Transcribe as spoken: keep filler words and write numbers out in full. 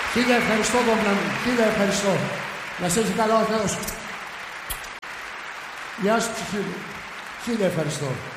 Χίλια ευχαριστώ, Κόμπλα μου. Χίλια ευχαριστώ. Να σε έχει καλά ο Θεός. Γεια σου, ψυχή μου. Χίλια ευχαριστώ.